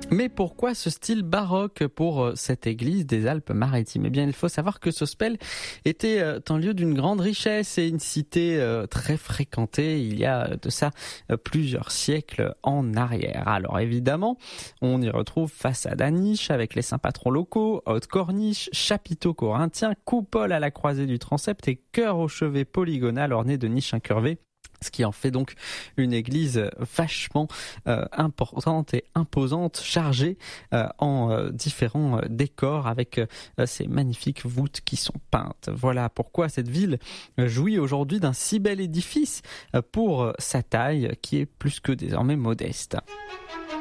Mais pourquoi ce style baroque pour cette église des Alpes-Maritimes ? Eh bien, il faut savoir que Sospel était un lieu d'une grande richesse et une cité très fréquentée il y a de ça plusieurs siècles en arrière. Alors évidemment, on y retrouve façade à niche avec les saints patrons locaux, haute corniche, chapiteau corinthien, coupole à la croisée du transept et chœur au chevet polygonal orné de niches incurvées. Ce qui en fait donc une église vachement importante et imposante, chargée en différents décors avec ces magnifiques voûtes qui sont peintes. Voilà pourquoi cette ville jouit aujourd'hui d'un si bel édifice pour sa taille qui est plus que désormais modeste.